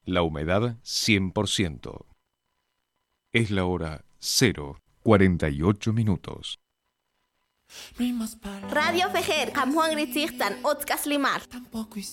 La humedad 100%. Es la hora 0:48. Radio Fejer, Juan Gritzigtan, Otkas Limar.